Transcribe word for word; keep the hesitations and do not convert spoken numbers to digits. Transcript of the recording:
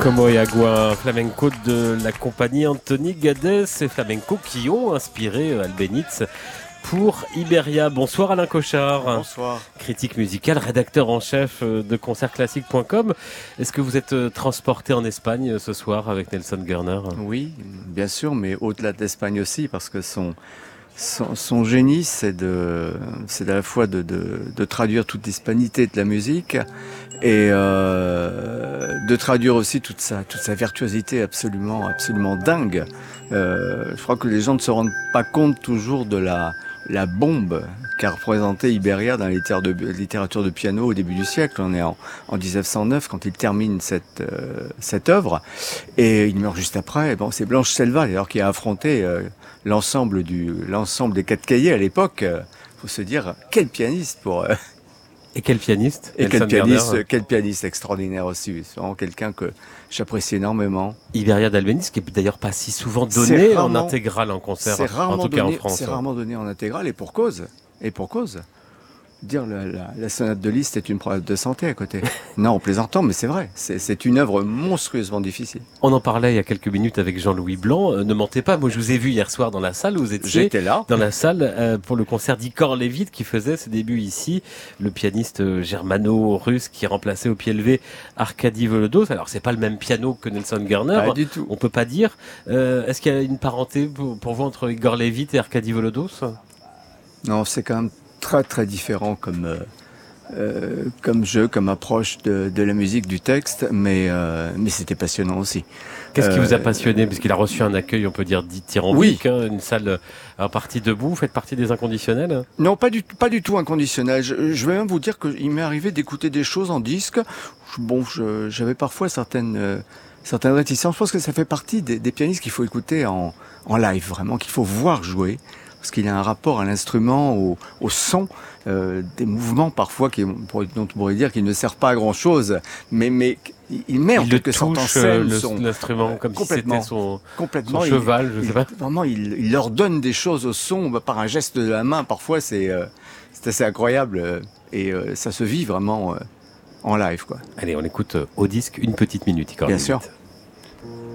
Como et Agua, un flamenco de la compagnie Anthony Gadez, ces flamencos qui ont inspiré Albéniz pour Iberia. Bonsoir Alain Cochard. Bonsoir. Critique musicale, rédacteur en chef de concert classique point com. Est-ce que vous êtes transporté en Espagne ce soir avec Nelson Gurner? Oui, bien sûr, mais au-delà de l'Espagne aussi, parce que son, son, son génie, c'est de, c'est à la fois de, de, de traduire toute l'hispanité de la musique et euh, de traduire aussi toute sa, toute sa virtuosité absolument, absolument dingue. Euh, je crois que les gens ne se rendent pas compte toujours de la, la bombe qu'a représenté Iberia dans la littérature de piano au début du siècle. On est en, en dix-neuf cent neuf quand il termine cette, euh, cette œuvre. Et il meurt juste après. Bon, c'est Blanche Selva, d'ailleurs, qui a affronté euh, l'ensemble du, l'ensemble des quatre cahiers à l'époque. Il euh, faut se dire, quel pianiste pour... Euh, Et quel pianiste? Et quel pianiste, quel pianiste extraordinaire aussi. C'est vraiment quelqu'un que j'apprécie énormément. Iberia d'Albéniz, qui est d'ailleurs pas si souvent donné rarement, en intégrale en concert, c'est rarement en tout cas donné, en France. C'est rarement donné en intégrale et pour cause. Et pour cause. Dire la, la, la sonate de Liszt est une preuve de santé à côté. Non, en plaisantant, mais c'est vrai. C'est, c'est une œuvre monstrueusement difficile. On en parlait il y a quelques minutes avec Jean-Louis Blanc. Euh, ne mentez pas, moi je vous ai vu hier soir dans la salle. Vous étiez J'étais là. dans la salle euh, pour le concert d'Igor Levit qui faisait ses débuts ici. Le pianiste euh, germano-russe qui remplaçait au pied levé Arkady Volodos. Alors c'est pas le même piano que Nelson Gurner. Pas du tout. On peut pas dire. Euh, est-ce qu'il y a une parenté pour, pour vous entre Igor Levit et Arkady Volodos? Non, c'est quand même très très différent comme euh, euh, comme jeu, comme approche de, de la musique, du texte, mais euh, mais c'était passionnant aussi. Qu'est-ce qui euh, vous a passionné? Parce qu'il a reçu un accueil, on peut dire, dithyrambique, oui. hein, une salle en partie debout. Vous faites partie des inconditionnels? Non, pas du pas du tout inconditionnel. Je, je vais même vous dire qu'il m'est arrivé d'écouter des choses en disque. Bon, je, j'avais parfois certaines euh, certaines réticences. Je pense que ça fait partie des, des pianistes qu'il faut écouter en en live, vraiment, qu'il faut voir jouer. Parce qu'il a un rapport à l'instrument, au, au son, euh, des mouvements parfois qui, dont on pourrait dire qu'il ne sert pas à grand chose, mais, mais il met il en quelque sorte en scène le, son, l'instrument comme si c'était son, complètement, son cheval, il, je sais pas. Il, vraiment, il, il leur donne des choses au son bah, par un geste de la main. Parfois, c'est, euh, c'est assez incroyable euh, et euh, ça se vit vraiment euh, en live, quoi. Allez, on écoute euh, au disque une petite minute, Igor Bien Levit. sûr.